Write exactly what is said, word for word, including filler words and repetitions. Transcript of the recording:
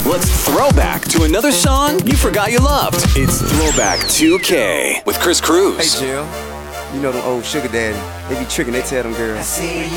Let's throw back to another song you forgot you loved. It's Throwback two K with Chris Cruz. Hey, Jill. You know them old sugar daddy. They be tricking, they tell them girls. I see